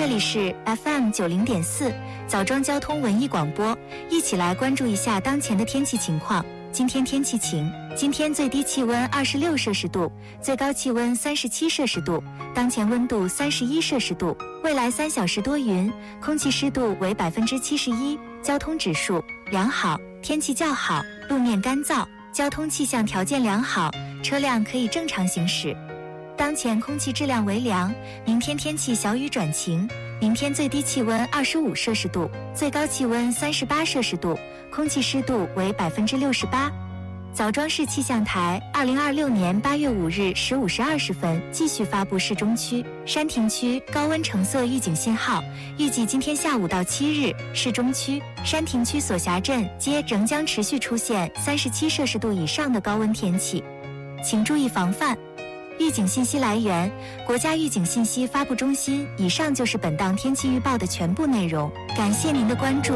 这里是 FM90.4枣庄交通文艺广播，一起来关注一下当前的天气情况。今天天气晴，今天最低气温26摄氏度，最高气温37摄氏度，当前温度31摄氏度。未来3小时多云，空气湿度为71%，交通指数良好，天气较好，路面干燥，交通气象条件良好，车辆可以正常行驶。当前空气质量为良，明天天气小雨转晴，明天最低气温25摄氏度，最高气温38摄氏度，空气湿度为68%。枣庄市气象台2026年8月5日15时20分继续发布市中区、山亭区高温橙色预警信号，预计今天下午到7日，市中区、山亭区所辖镇皆仍将持续出现37摄氏度以上的高温天气，请注意防范。预警信息来源：国家预警信息发布中心。以上就是本档天气预报的全部内容，感谢您的关注。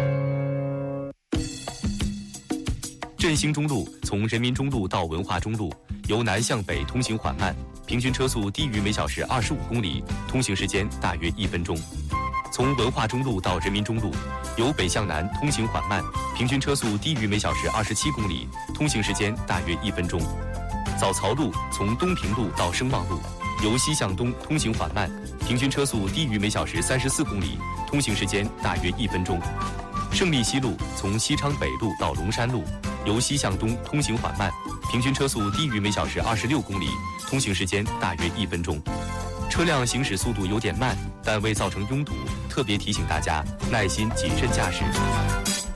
振兴中路从人民中路到文化中路，由南向北通行缓慢，平均车速低于每小时25公里，通行时间大约1分钟。从文化中路到人民中路，由北向南通行缓慢，平均车速低于每小时27公里，通行时间大约1分钟。枣槽路从东平路到声望路，由西向东通行缓慢，平均车速低于每小时34公里，通行时间大约1分钟。胜利西路从西昌北路到龙山路，由西向东通行缓慢，平均车速低于每小时26公里，通行时间大约1分钟。车辆行驶速度有点慢，但未造成拥堵，特别提醒大家耐心谨慎驾驶。